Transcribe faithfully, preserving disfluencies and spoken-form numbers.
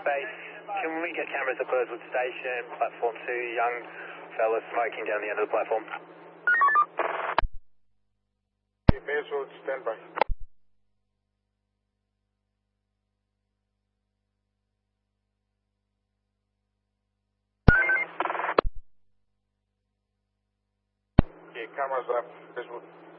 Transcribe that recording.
Base. Can we get cameras at Burswood Station, platform two, young fella smoking down the end of the platform? Okay, Burswood, stand by. Okay, cameras up, Burswood.